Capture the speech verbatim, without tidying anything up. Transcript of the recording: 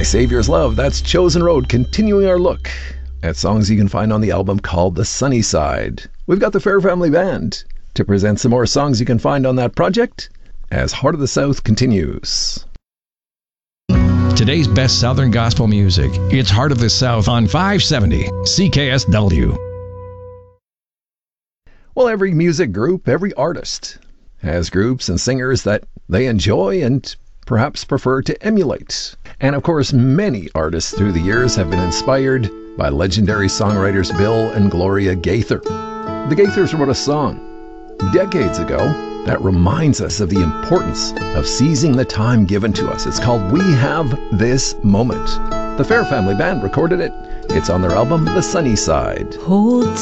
My Savior's Love, that's Chosen Road, continuing our look at songs you can find on the album called The Sunny Side. We've got the Fair Family Band to present some more songs you can find on that project as Heart of the South continues. Today's best Southern gospel music. It's Heart of the South on five seventy C K S W. Well, every music group, every artist has groups and singers that they enjoy and perhaps prefer to emulate. And of course, many artists through the years have been inspired by legendary songwriters Bill and Gloria Gaither. The Gaithers wrote a song decades ago that reminds us of the importance of seizing the time given to us. It's called We Have This Moment. The Fair Family Band recorded it. It's on their album, The Sunny Side. Hold